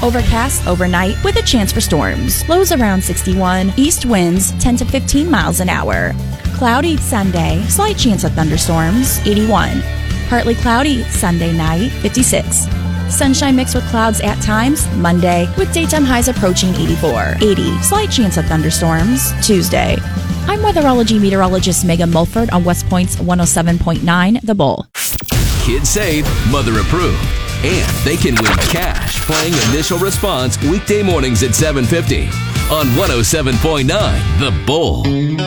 Overcast overnight with a chance for storms. Lows around 61. East winds 10 to 15 miles an hour. Cloudy Sunday. Slight chance of thunderstorms. 81. Partly cloudy Sunday night. 56. Sunshine mixed with clouds at times Monday with daytime highs approaching 84. 80. Slight chance of thunderstorms Tuesday. I'm weatherology meteorologist Megan Mulford on West Point's 107.9 The Bull. Kids safe, mother approved. And they can win cash playing Initial Response weekday mornings at 7:50 on 107.9 The Bull.